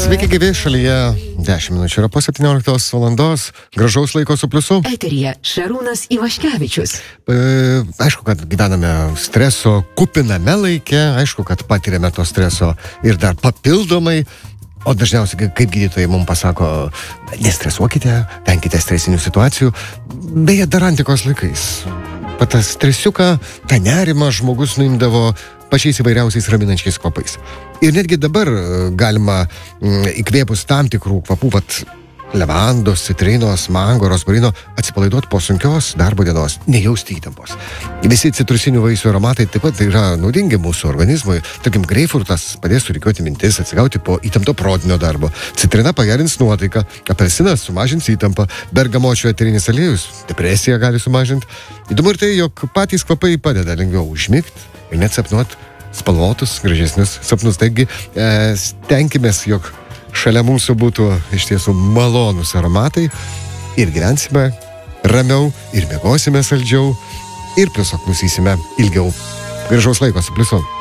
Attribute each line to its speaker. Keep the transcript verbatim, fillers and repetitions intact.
Speaker 1: Sveiki gyvi, šalyje dešimt minučių yra po septynioliktos valandos. Gražaus laiko su pliusu.
Speaker 2: Eteryje Šarūnas Ivaškevičius.
Speaker 1: E, aišku, kad gyvename streso kupiname laike, aišku, kad patiriame to streso ir dar papildomai. O dažniausiai, kaip gydytojai mums pasako, nestresuokite, venkite stresinių situacijų. Beje, dar antikos laikais. Pat tą stresiuką, tą nerimą žmogus nuimdavo pačiais įvairiausiais raminančiais kvapais. Ir netgi dabar galima mm, įkvėpus tam tikrų kvapų, vat levandos, citrinos, mango, rosmarino, atsipalaiduoti po sunkios darbo dienos, nejausti įtampos. Visi citrusinių vaisių aromatai taip pat yra naudingi mūsų organizmui. Tarkim, greipfrutas padės surikiuoti mintis, atsigauti po įtempto protinio darbo. Citrina pagerins nuotaiką, apelsinas sumažins įtampą, bergamočio eterinis aliejus depresiją gali sumažinti. Įdomu ir tai, jog patys kvapai padeda lengviau užmigti ir net sapnuoti spalvotus, gražesnius sapnus. Taigi, e, stenkimės, jog šalia mūsų būtų iš tiesų malonus aromatai ir gyvensime ramiau, ir miegosime saldžiau, ir pliusą klausysime ilgiau. Gražaus laiko su pliusu.